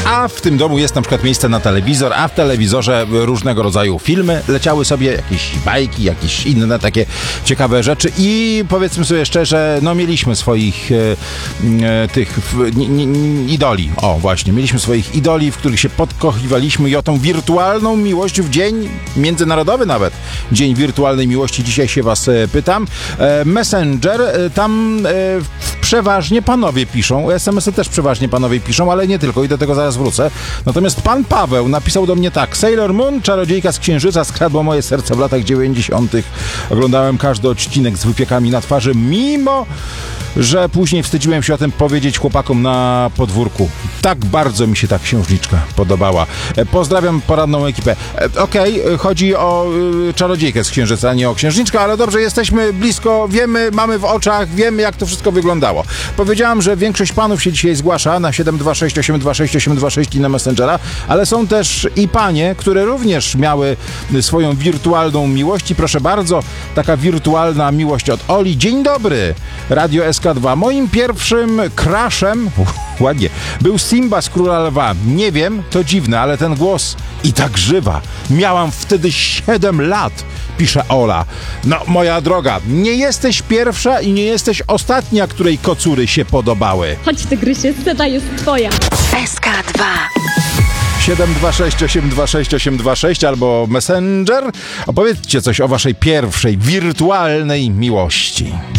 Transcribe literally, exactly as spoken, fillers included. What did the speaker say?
a w tym domu jest na przykład miejsce na telewizor, a w telewizorze różnego rodzaju filmy leciały sobie, jakieś bajki, jakieś inne takie ciekawe rzeczy i powiedzmy sobie szczerze, no mieliśmy swoich e, e, tych w, n, n, idoli. O, właśnie, mieliśmy swoich idoli, w których się podkochiwaliśmy i o tą wirtualną miłość w dzień międzynarodowy nawet, Dzień Wirtualnej Miłości, dzisiaj się was e, pytam. E, Messenger, e, tam e, przeważnie panowie piszą, es em esy też przeważnie panowie piszą, ale nie tylko i do tego zaraz wrócę. Natomiast pan Paweł napisał do mnie tak: Sailor Moon, Czarodziejka z Księżyca skradło moje serce w latach dziewięćdziesiątych. Oglądałem każdy odcinek z wypiekami na twarzy, mimo że później wstydziłem się o tym powiedzieć chłopakom na podwórku. Tak bardzo mi się ta księżniczka podobała. Pozdrawiam poradną ekipę. Okej, okay, chodzi o y, Czarodziejkę z Księżyca, nie o księżniczkę, ale dobrze, jesteśmy blisko, wiemy, mamy w oczach, wiemy, jak to wszystko wyglądało. Powiedziałam, że większość panów się dzisiaj zgłasza na siedem dwa sześć osiem dwa sześć osiem dwa sześć i na Messengera, ale są też i panie, które również miały swoją wirtualną miłość i proszę bardzo, taka wirtualna miłość od Oli. Dzień dobry, Radio S K dwa. Moim pierwszym crushem, ładnie, był Simba z Króla Lwa. Nie wiem, to dziwne, ale ten głos i tak żywa. Miałam wtedy siedem lat, pisze Ola. No, moja droga, nie jesteś pierwsza i nie jesteś ostatnia, której kocury się podobały. Chodź, tygrysie, scena jest twoja. S K dwa. siedem dwa sześć osiem dwa sześć osiem dwa sześć albo Messenger. Opowiedzcie coś o waszej pierwszej wirtualnej miłości.